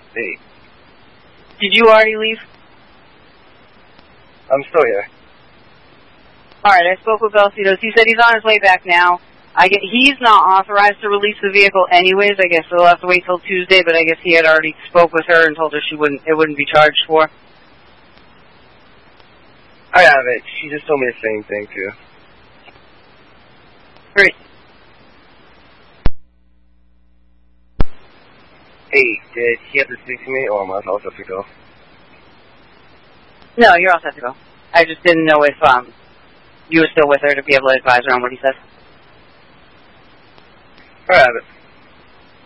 Hey. Did you already leave? I'm still here. Alright, I spoke with Belcitos. He said he's on his way back now. He's not authorized to release the vehicle anyways. I guess he'll have to wait till Tuesday, but I guess he had already spoke with her and told her it wouldn't be charged for. I have it. She just told me the same thing, too. Great. Hey, did he have to speak to me, or am I all set to go? No, you're all set to go. I just didn't know if you were still with her to be able to advise her on what he said. I have it.